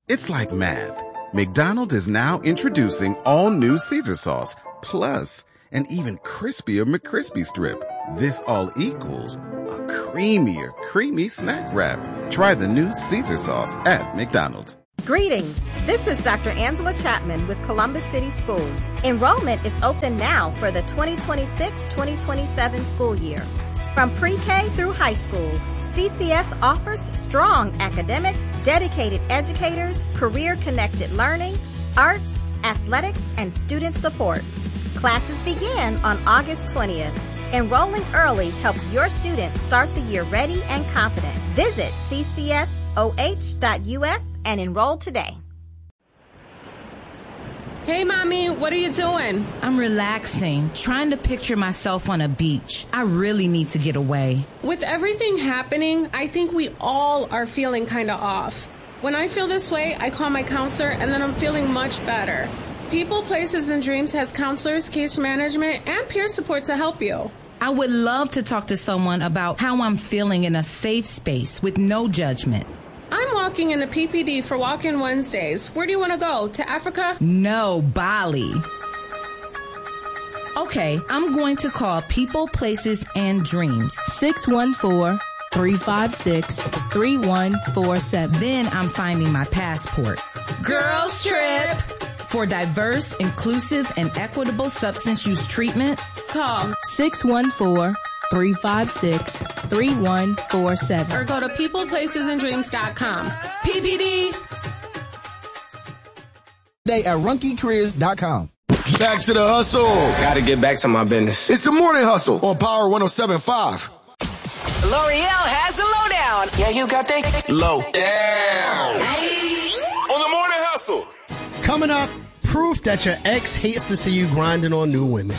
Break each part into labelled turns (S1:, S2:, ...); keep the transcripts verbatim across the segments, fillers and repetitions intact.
S1: It's like math. McDonald's is now introducing all new Caesar sauce, plus an even crispier McCrispy Strip. This all equals a creamier, creamy snack wrap. Try the new Caesar sauce at McDonald's.
S2: Greetings. This is Doctor Angela Chapman with Columbus City Schools. Enrollment is open now for the twenty twenty-six twenty twenty-seven school year. From pre-K through high school, C C S offers strong academics, dedicated educators, career-connected learning, arts, athletics, and student support. Classes begin on August twentieth. Enrolling early helps your students start the year ready and confident. Visit c c s o h dot u s and enroll today.
S3: Hey, Mommy, what are you doing?
S4: I'm relaxing, trying to picture myself on a beach. I really need to get away.
S3: With everything happening, I think we all are feeling kind of off. When I feel this way, I call my counselor, and then I'm feeling much better. People, Places, and Dreams has counselors, case management, and peer support to help you.
S4: I would love to talk to someone about how I'm feeling in a safe space with no judgment.
S3: I'm walking in a P P D for Walk-In Wednesdays. Where do you want to go? To Africa?
S4: No, Bali. Okay, I'm going to call People, Places, and Dreams.
S5: six one four, three five six, three one four seven.
S4: Then I'm finding my passport.
S3: Girls Trip.
S4: For diverse, inclusive, and equitable substance use treatment,
S3: call
S5: six one four, three five six, three one four seven.
S3: Or go to people places and dreams dot com. P P D.
S6: Day at runky careers dot com.
S7: Back to the hustle.
S8: Gotta get back to my business.
S7: It's the morning hustle on Power one oh seven point five.
S9: L'Oreal has the lowdown.
S8: Yeah, you got that? Low down.
S10: On the morning hustle.
S11: Coming up, proof that your ex hates to see you grinding on new women.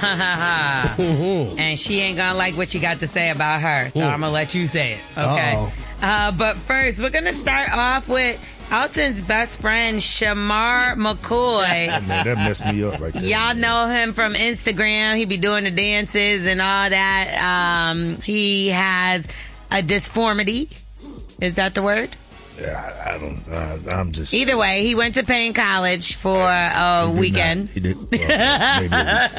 S12: And she ain't gonna like what you got to say about her, so mm. I'm gonna let you say it, okay? Uh, but first, we're gonna start off with Elton's best friend, Shamar McCoy.
S13: Man, that messed me up right there.
S12: Y'all know him from Instagram. He be doing the dances and all that. Um, he has a dysphoria. Is that the word?
S13: Yeah, I, I don't. Uh, I'm just.
S12: Either way, he went to Payne College for a
S13: he
S12: weekend.
S13: Not, he did. Well, maybe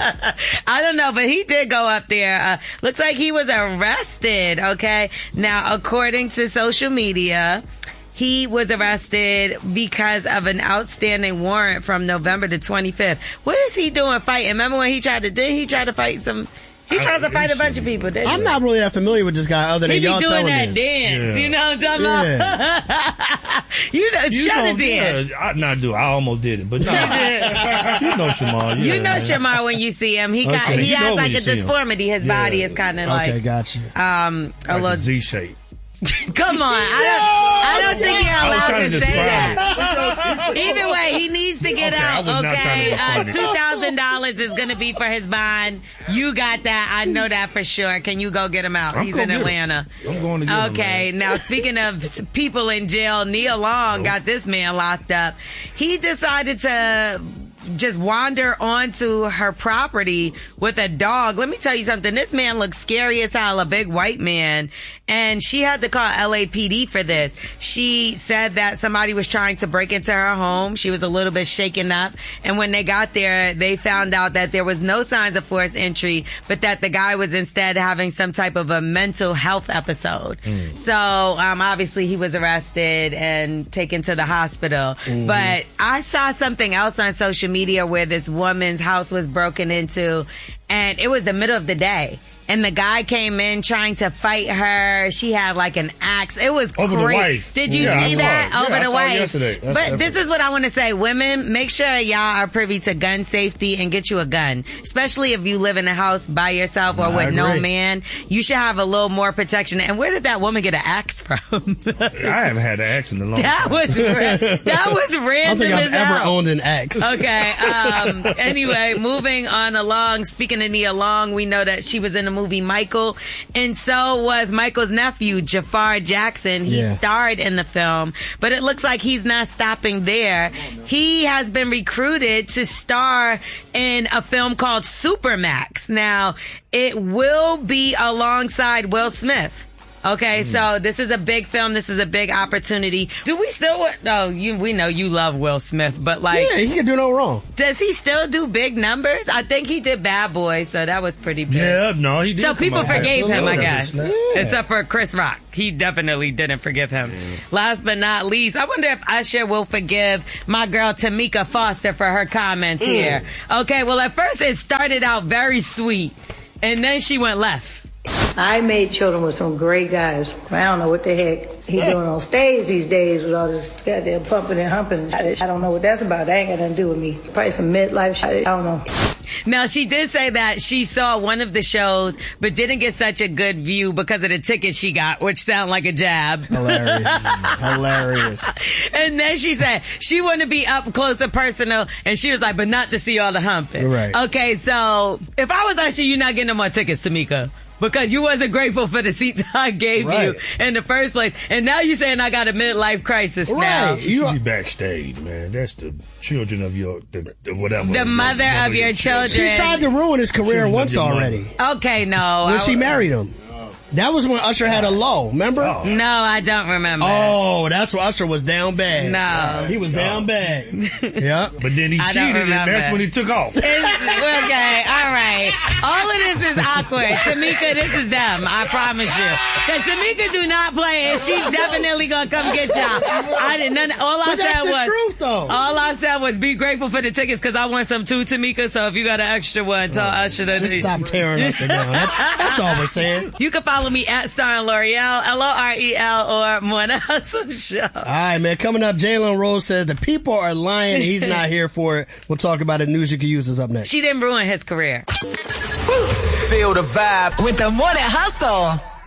S12: I don't know, but he did go up there. Uh, looks like he was arrested. Okay, now according to social media, he was arrested because of an outstanding warrant from November the twenty-fifth. What is he doing fighting? Remember when he tried to? Did he try to fight some? He tried to fight a bunch of people, didn't he?
S11: I'm not really that familiar with this guy other than
S12: he be
S11: y'all
S12: doing
S11: telling
S12: that
S11: me.
S12: dance.
S11: Yeah.
S12: You know what I'm talking yeah. about? you know,
S13: you
S12: shut
S13: know,
S12: it dance.
S13: Yeah, I not do. I almost did it, but no. You know Shamar. Yeah.
S12: You know Shamar when you see him. He got
S13: okay.
S12: he
S13: you
S12: has like a
S13: dysphoria.
S12: His yeah. body is kind of
S11: okay,
S12: like
S11: okay, gotcha.
S12: Um, a
S13: like
S12: little
S13: a Z shape.
S12: Come on, I don't. I don't think you're allowed to,
S13: to
S12: say that. Either way, he needs to get
S13: okay,
S12: out. Okay, uh,
S13: two
S12: two thousand dollars is going to be for his bond. You got that. I know that for sure. Can you go get him out?
S13: I'm
S12: He's in Atlanta.
S13: Him. I'm going to get
S12: okay,
S13: him.
S12: now speaking of people in jail, Neil Long got this man locked up. He decided to just wander onto her property with a dog. Let me tell you something. This man looks scary as hell, a big white man. And she had to call L A P D for this. She said that somebody was trying to break into her home. She was a little bit shaken up. And when they got there, they found out that there was no signs of forced entry, but that the guy was instead having some type of a mental health episode. Mm. So, um, obviously he was arrested and taken to the hospital. Mm. But I saw something else on social media where this woman's house was broken into, and it was the middle of the day. And the guy came in trying to fight her. She had like an axe. It was
S13: over
S12: crazy.
S13: The wife.
S12: Did you
S13: yeah,
S12: see that?
S13: Yeah,
S12: over
S13: I
S12: the
S13: saw
S12: wife.
S13: Yesterday.
S12: But
S13: epic.
S12: This is what I want to say. Women, make sure y'all are privy to gun safety and get you a gun. Especially if you live in a house by yourself or
S13: I
S12: with
S13: agree.
S12: no man. You should have a little more protection. And where did that woman get an axe from?
S13: I haven't had an axe in a long
S12: that
S13: time.
S12: Was ra- that was random.
S11: I don't think I've
S12: as
S11: ever
S12: hell.
S11: owned an axe.
S12: Okay. Um, anyway, moving on along. Speaking of Nia Long, we know that she was in the movie Michael. And so was Michael's nephew, Jafar Jackson. He
S11: Yeah.
S12: starred in the film, but it looks like he's not stopping there. He has been recruited to star in a film called Supermax. Now, it will be alongside Will Smith. Okay, mm. so this is a big film. This is a big opportunity. Do we still? No, you. We know you love Will Smith, but like,
S11: yeah, he can do no wrong.
S12: Does he still do big numbers? I think he did Bad Boys, so that was pretty big.
S13: Yeah, no, he did.
S12: So people forgave him, I guess,
S11: yeah.
S12: except for Chris Rock. He definitely didn't forgive him. Yeah. Last but not least, I wonder if Usher will forgive my girl Tamika Foster for her comments mm. here. Okay, well at first it started out very sweet, and then she went left.
S14: I made children with some great guys. I don't know what the heck he doing on stage these days with all this goddamn pumping and humping. I don't know what that's about. That ain't got nothing to do with me. Probably some midlife shit. I don't know.
S12: Now, she did say that she saw one of the shows, but didn't get such a good view because of the ticket she got, which sounded like a jab.
S11: Hilarious. Hilarious.
S12: And then she said she wanted to be up close and personal, and she was like, but not to see all the humping.
S11: Right.
S12: Okay, so if I was Usher, you're not getting no more tickets, Tamika. Because you wasn't grateful for the seats I gave right. you in the first place. And now you're saying I got a midlife crisis
S11: right.
S12: now.
S13: You should be backstage, man. That's the children of your, the, the whatever.
S12: The mother of, of your, your children.
S11: children. She tried to ruin his career children once already.
S12: Okay, no.
S11: When I, she married him. That was when Usher had a low, remember?
S12: Oh. No, I don't remember.
S11: Oh, that's when Usher was down bad.
S12: No.
S11: He was down bad. Yeah.
S13: But then he
S12: I
S13: cheated and that's when he took off.
S12: It's, okay, all right. All of this is awkward. Tamika, this is them, I promise you. Because Tamika do not play and she's definitely going to come get y'all. I didn't, none, all I
S11: but
S12: said
S11: that's the
S12: was,
S11: truth, though.
S12: All I said was be grateful for the tickets because I want some too, Tamika. So if you got an extra one, tell oh, Usher that.
S11: Just stop tearing Usher down. That's, that's all we're saying.
S12: You can follow me at Star and L'Oreal, L O R E L, or Morning Hustle Show. All
S11: right, man. Coming up, Jalen Rose says the people are lying. He's not here for it. We'll talk about it. News you can use is up next.
S12: She didn't ruin his career.
S9: Feel the vibe with the Morning Hustle.